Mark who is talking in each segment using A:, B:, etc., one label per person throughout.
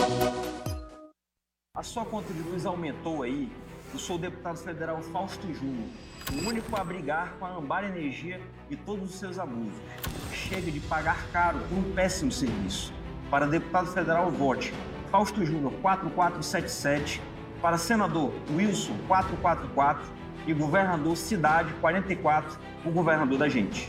A: A sua conta de luz aumentou aí. Eu sou o deputado federal Fausto Júnior, o único a brigar com a Ambara Energia e todos os seus abusos. Chega de pagar caro por um péssimo serviço. Para deputado federal, vote Fausto Júnior 4477, para senador Wilson 444 e governador Cidade 44, o governador da gente.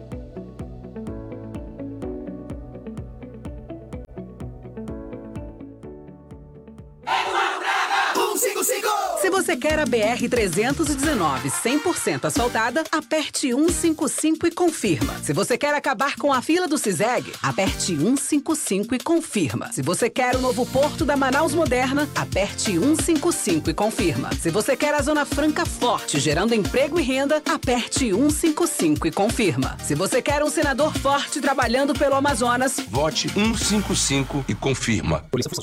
B: Se você quer a BR-319 100% asfaltada, aperte 155 e confirma. Se você quer acabar com a fila do CISEG, aperte 155 e confirma. Se você quer o novo porto da Manaus Moderna, aperte 155 e confirma. Se você quer a Zona Franca forte, gerando emprego e renda, aperte 155 e confirma. Se você quer um senador forte trabalhando pelo Amazonas,
C: vote 155 e confirma.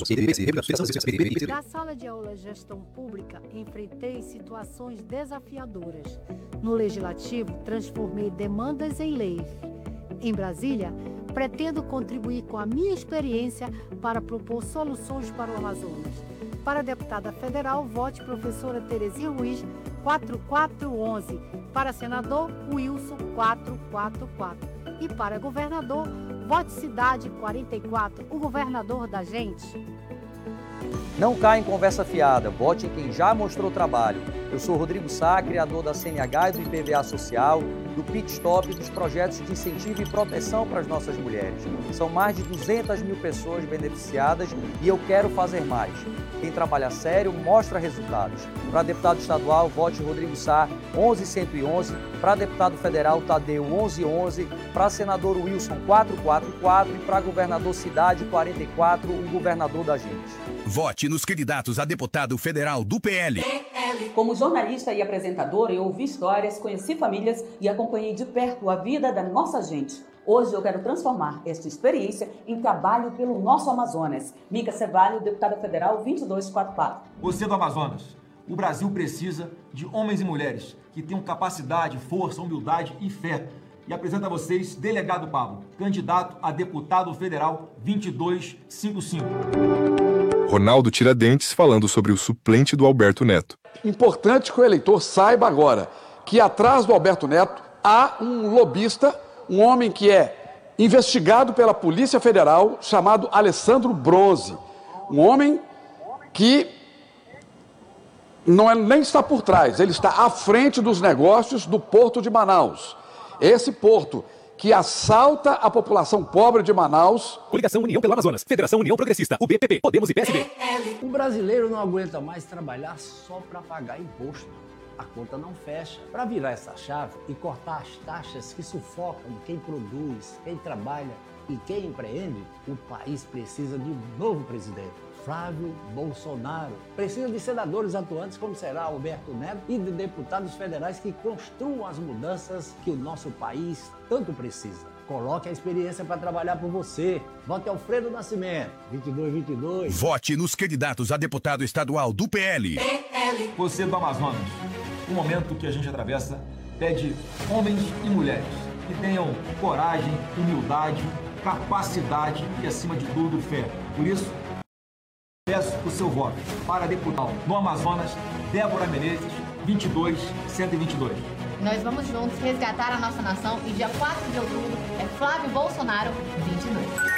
D: Na sala de aula Gestão Pública, enfrentei situações desafiadoras. No Legislativo, transformei demandas em leis. Em Brasília, pretendo contribuir com a minha experiência para propor soluções para o Amazonas. Para deputada federal, vote professora Terezinha Ruiz, 4411. Para senador, Wilson, 444. E para governador, vote Cidade 44, o governador da gente.
E: Não caia em conversa fiada, vote em quem já mostrou trabalho. Eu sou Rodrigo Sá, criador da CNH e do IPVA Social, do Pit Stop e dos projetos de incentivo e proteção para as nossas mulheres. São mais de 200 mil pessoas beneficiadas e eu quero fazer mais. Quem trabalha sério mostra resultados. Para deputado estadual, vote Rodrigo Sá, 11111. Para deputado federal, Tadeu, 1111. Para senador Wilson, 444. E para governador Cidade, 44, o governador da gente.
C: Vote nos candidatos a deputado federal do PL.
F: Como jornalista e apresentadora, eu ouvi histórias, conheci famílias e acompanhei de perto a vida da nossa gente. Hoje eu quero transformar esta experiência em trabalho pelo nosso Amazonas. Mica Cevalho, deputada federal 2244.
G: Você do Amazonas, o Brasil precisa de homens e mulheres que tenham capacidade, força, humildade e fé. E apresento a vocês delegado Pablo, candidato a deputado federal 2255.
H: Ronaldo Tiradentes falando sobre o suplente do Alberto Neto.
I: Importante que o eleitor saiba agora que atrás do Alberto Neto há um lobista, um homem que é investigado pela Polícia Federal, chamado Alessandro Bronze. Um homem que nem está por trás, ele está à frente dos negócios do Porto de Manaus. Esse porto que assalta a população pobre de Manaus.
J: Coligação União pelo Amazonas, Federação União Progressista, o BPP, Podemos e PSB.
K: O brasileiro não aguenta mais trabalhar só para pagar imposto. A conta não fecha. Para virar essa chave e cortar as taxas que sufocam quem produz, quem trabalha e quem empreende, o país precisa de um novo presidente. Flávio Bolsonaro. Precisa de senadores atuantes como será Alberto Neto e de deputados federais que construam as mudanças que o nosso país tanto precisa. Coloque a experiência para trabalhar por você. Vote Alfredo Nascimento, 2222.
C: Vote nos candidatos a deputado estadual do PL.
G: Você do Amazonas, o momento que a gente atravessa pede homens e mulheres que tenham coragem, humildade, capacidade e, acima de tudo, fé. Por isso, peço o seu voto para deputado no Amazonas, Débora Menezes, 22122.
L: Nós vamos juntos resgatar a nossa nação e dia 4 de outubro é Flávio Bolsonaro, 22.